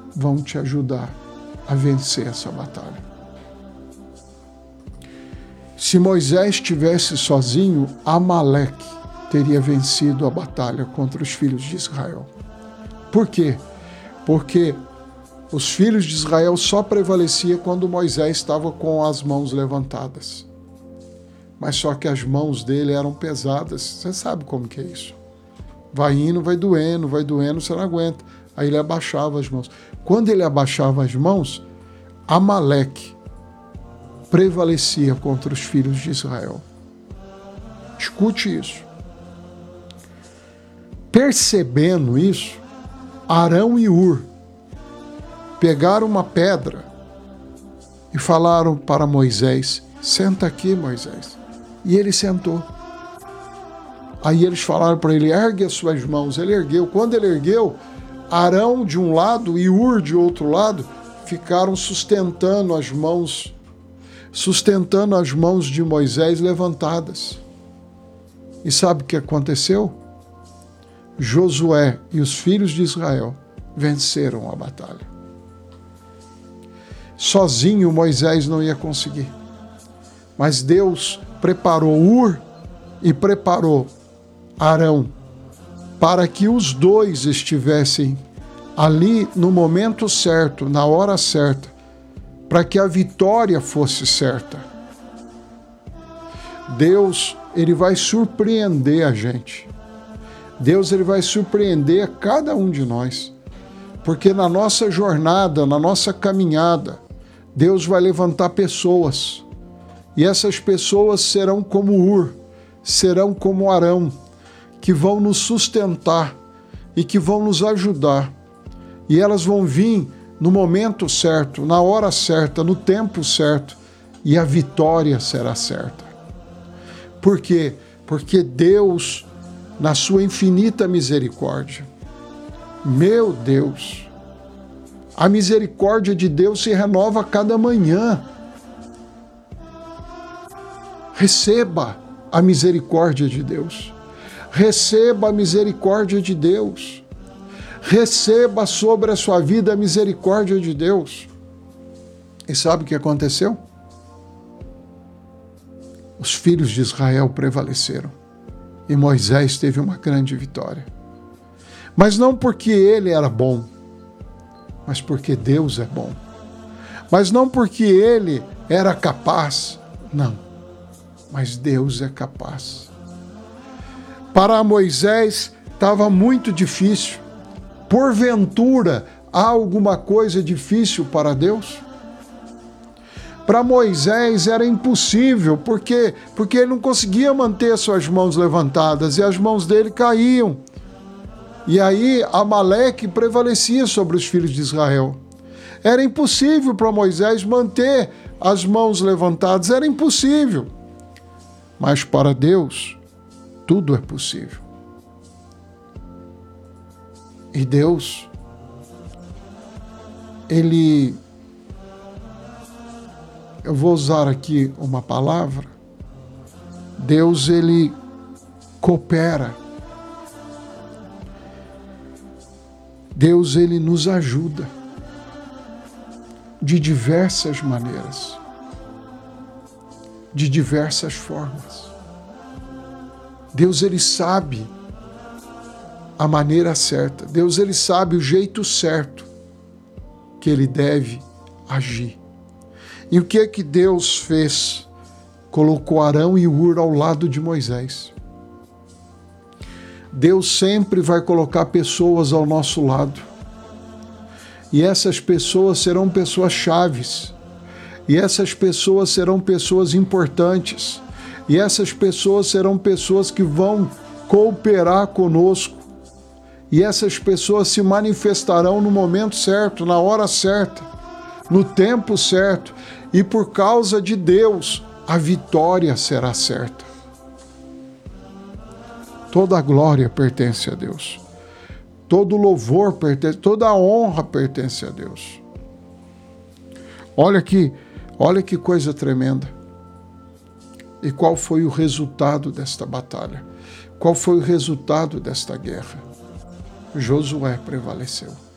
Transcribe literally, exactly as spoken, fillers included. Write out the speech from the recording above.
vão te ajudar a vencer essa batalha. Se Moisés estivesse sozinho, Amaleque teria vencido a batalha contra os filhos de Israel. Por quê? Porque os filhos de Israel só prevaleciam quando Moisés estava com as mãos levantadas. Mas só que as mãos dele eram pesadas. Você sabe como que é isso. Vai indo, vai doendo, vai doendo, você não aguenta. Aí ele abaixava as mãos. Quando ele abaixava as mãos, Amaleque prevalecia contra os filhos de Israel. Escute isso. Percebendo isso, Arão e Hur pegaram uma pedra e falaram para Moisés: senta aqui, Moisés. E ele sentou. Aí eles falaram para ele: ergue as suas mãos. Ele ergueu. Quando ele ergueu, Arão de um lado e Hur de outro lado ficaram sustentando as mãos, sustentando as mãos de Moisés levantadas. E sabe o que aconteceu? Josué e os filhos de Israel venceram a batalha. Sozinho Moisés não ia conseguir. Mas Deus preparou Hur e preparou Arão para que os dois estivessem ali no momento certo, na hora certa, para que a vitória fosse certa. Deus, ele vai surpreender a gente. Deus, ele vai surpreender a cada um de nós. Porque na nossa jornada, na nossa caminhada, Deus vai levantar pessoas. E essas pessoas serão como Hur, serão como Arão, que vão nos sustentar e que vão nos ajudar. E elas vão vir no momento certo, na hora certa, no tempo certo, e a vitória será certa. Por quê? Porque Deus, na sua infinita misericórdia, meu Deus, a misericórdia de Deus se renova a cada manhã. Receba a misericórdia de Deus. Receba a misericórdia de Deus. Receba sobre a sua vida a misericórdia de Deus. E sabe o que aconteceu? Os filhos de Israel prevaleceram. E Moisés teve uma grande vitória. Mas não porque ele era bom, mas porque Deus é bom. Mas não porque ele era capaz, não. Mas Deus é capaz. Para Moisés estava muito difícil. Porventura, há alguma coisa difícil para Deus? Para Moisés era impossível, porque, porque ele não conseguia manter suas mãos levantadas e as mãos dele caíam. E aí Amaleque prevalecia sobre os filhos de Israel. Era impossível para Moisés manter as mãos levantadas, era impossível. Mas para Deus, tudo é possível. E Deus, Ele... Eu vou usar aqui uma palavra. Deus, Ele coopera. Deus, Ele nos ajuda de diversas maneiras, de diversas formas. Deus, Ele sabe a maneira certa. Deus, Ele sabe o jeito certo que Ele deve agir. E o que é que Deus fez? Colocou Arão e Hur ao lado de Moisés. Deus sempre vai colocar pessoas ao nosso lado. E essas pessoas serão pessoas chaves. E essas pessoas serão pessoas importantes. E essas pessoas serão pessoas que vão cooperar conosco. E essas pessoas se manifestarão no momento certo, na hora certa, no tempo certo. E por causa de Deus, a vitória será certa. Toda a glória pertence a Deus. Todo louvor pertence, toda a honra pertence a Deus. Olha que, olha que coisa tremenda. E qual foi o resultado desta batalha? Qual foi o resultado desta guerra? Josué prevaleceu.